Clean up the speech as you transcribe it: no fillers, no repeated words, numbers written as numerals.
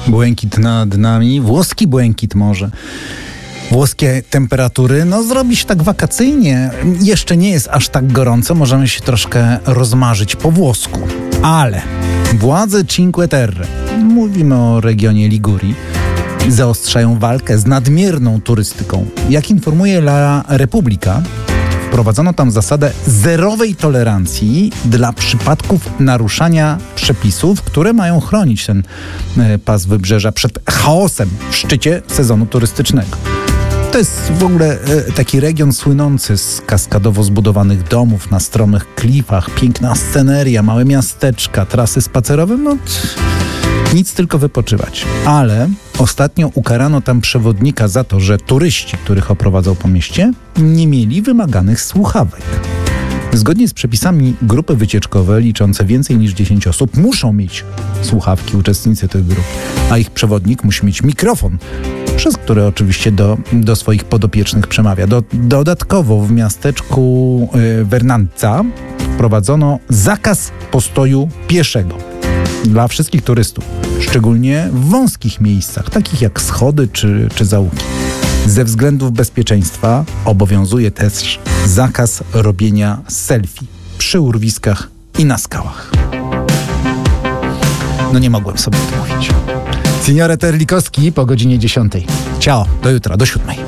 błękit nad nami, włoski błękit może. Włoskie temperatury, zrobi się tak wakacyjnie. Jeszcze nie jest aż tak gorąco, możemy się troszkę rozmarzyć po włosku. Ale władze Cinque Terre, mówimy o regionie Ligurii, zaostrzają walkę z nadmierną turystyką. Jak informuje La Repubblica, wprowadzono tam zasadę zerowej tolerancji dla przypadków naruszania przepisów, które mają chronić ten pas wybrzeża przed chaosem w szczycie sezonu turystycznego. To jest w ogóle taki region słynący z kaskadowo zbudowanych domów na stromych klifach, piękna sceneria, małe miasteczka, trasy spacerowe, nic tylko wypoczywać. Ale ostatnio ukarano tam przewodnika za to, że turyści, których oprowadzał po mieście, nie mieli wymaganych słuchawek. Zgodnie z przepisami grupy wycieczkowe liczące więcej niż 10 osób muszą mieć słuchawki, uczestnicy tych grup, a ich przewodnik musi mieć mikrofon, przez który oczywiście do swoich podopiecznych przemawia. Dodatkowo w miasteczku Vernazza wprowadzono zakaz postoju pieszego dla wszystkich turystów, szczególnie w wąskich miejscach, takich jak schody czy zaułki. Ze względów bezpieczeństwa obowiązuje też zakaz robienia selfie przy urwiskach i na skałach. Nie mogłem sobie odmówić. Signore Terlikowski po godzinie 10. Ciao, do jutra, do 7.